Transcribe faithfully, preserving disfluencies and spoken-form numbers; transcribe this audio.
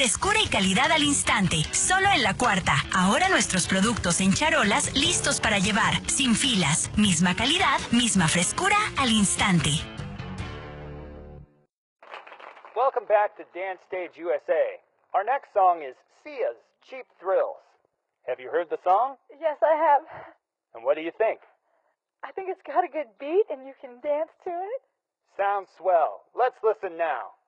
Frescura y calidad al instante, solo en La Cuarta. Ahora nuestros productos en charolas listos para llevar, sin filas. Misma calidad, misma frescura al instante. Welcome back to Dance Stage U S A. Our next song is Sia's Cheap Thrills. Have you heard the song? Yes, I have. And what do you think? I think it's got a good beat and you can dance to it. Sounds swell. Let's listen now.